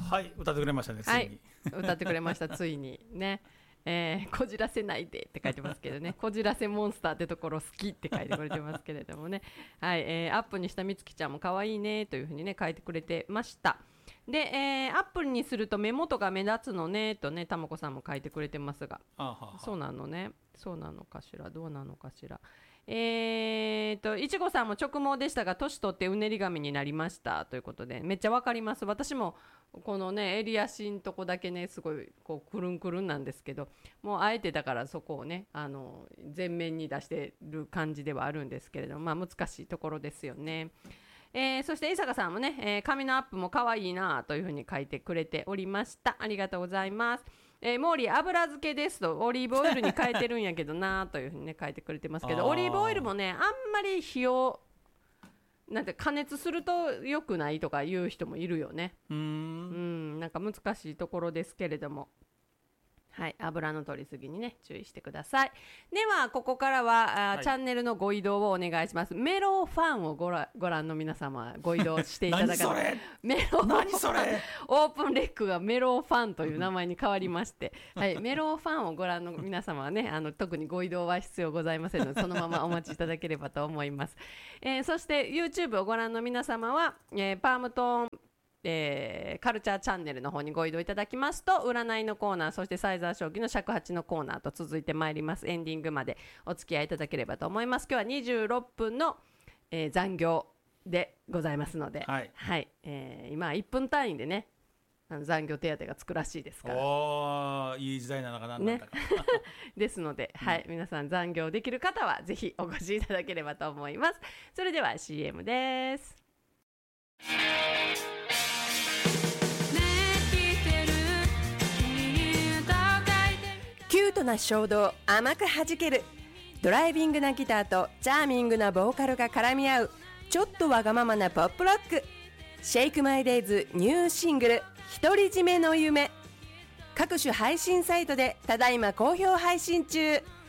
はい、歌ってくれましたね、ついに。 はい、歌ってくれましたついにね。こじらせないでって書いてますけどね、こじらせモンスターってところ好きって書いてくれてますけれどもね、はい、アップにしたみつきちゃんも可愛いねというふうにね書いてくれてました。で、アップルにすると目元が目立つのねとね、たまこさんも書いてくれてますが、そうなのね、そうなのかしら、どうなのかしら。いちごさんも直毛でしたが年取ってうねり髪になりましたということで、めっちゃわかります。私もこのね襟足んとこだけねすごいこうくるんくるんなんですけど、もうあえてだからそこをね前面に出してる感じではあるんですけれども、まあ難しいところですよね。そして伊坂さんもね、髪のアップも可愛いなというふうに書いてくれておりました。ありがとうございます。モーリー油漬けですとオリーブオイルに変えてるんやけどなというふうにね書いてくれてますけど、オリーブオイルもねあんまり火をなんて加熱すると良くないとか言う人もいるよね。なんか難しいところですけれども、はい、油の取りすぎにね注意してください。ではここからは、チャンネルのご移動をお願いします。メロファンをご覧の皆様ご移動していただかないメロ何それオープンレックがメロファンという名前に変わりまして、はい、メロファンをご覧の皆様はね特にご移動は必要ございませんのでそのままお待ちいただければと思います。そして YouTube をご覧の皆様は、パームトーンカルチャーチャンネルの方にご移動いただきますと占いのコーナー、そしてサイザー将棋の尺八のコーナーと続いてまいります。エンディングまでお付き合いいただければと思います。今日は26分の、残業でございますので、 はいはい、今1分単位でね残業手当がつくらしいですから、 おーいい時代なのかなんだか、 ですので、はい、皆さん残業できる方はぜひお越しいただければと思います。それでは CM です。 キュートな衝動、甘く弾けるドライビングなギターとチャーミングなボーカルが絡み合うちょっとわがままなポップロック、シェイクマイデイズニューシングル独り占めの夢、各種配信サイトでただいま好評配信中。